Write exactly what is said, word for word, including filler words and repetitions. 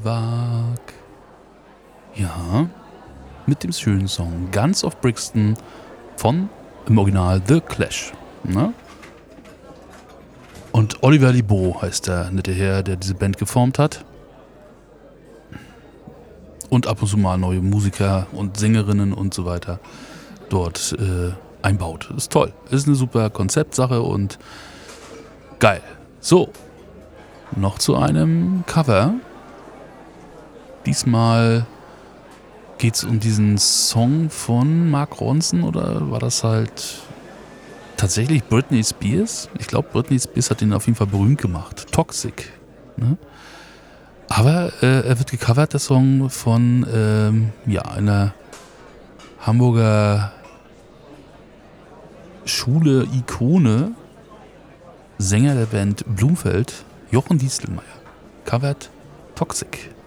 Biwak. Ja, mit dem schönen Song Guns of Brixton von, im Original, The Clash. Ne? Und Oliver Libo heißt der nette Herr, der diese Band geformt hat. Und ab und zu mal neue Musiker und Sängerinnen und so weiter dort äh, einbaut. Ist toll. Ist eine super Konzeptsache und geil. So, noch zu einem Cover. Diesmal geht es um diesen Song von Mark Ronson, oder war das halt tatsächlich Britney Spears? Ich glaube, Britney Spears hat ihn auf jeden Fall berühmt gemacht. Toxic. Ne? Aber äh, er wird gecovert, der Song, von ähm, ja, einer Hamburger Schule-Ikone, Sänger der Band Blumfeld, Jochen Diestelmeier. Covert Toxic.